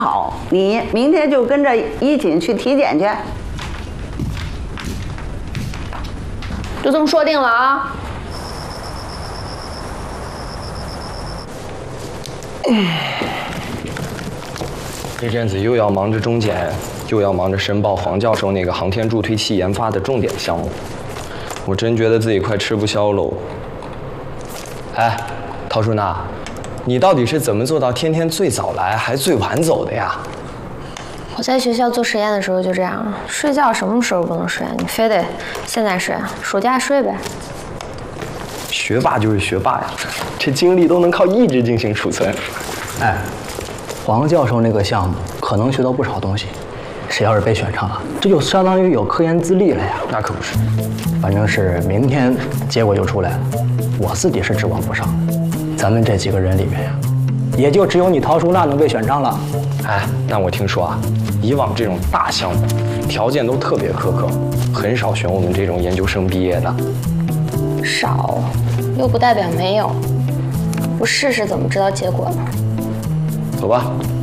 好，你明天就跟着一起去体检去。 就这么说定了啊！ 这阵子又要忙着中检，又要忙着申报黄教授那个航天助推器研发的重点项目，我真觉得自己快吃不消喽。哎，陶淑娜，你到底是怎么做到天天最早来还最晚走的呀？ 我在学校做实验的时候就这样，睡觉什么时候不能睡？你非得现在睡，暑假睡呗。 学霸就是学霸呀，这精力都能靠意志进行储存。 哎，黄教授那个项目可能学到不少东西，谁要是被选上了，这就相当于有科研资历了呀。 那可不是， 反正是明天结果就出来了，我自己是指望不上的。咱们这几个人里面呀，也就只有你陶淑娜能被选上了。 哎，那我听说啊，以往这种大项目条件都特别苛刻，很少选我们这种研究生毕业的。 少，又不代表没有。不试试怎么知道结果呢？ 走吧。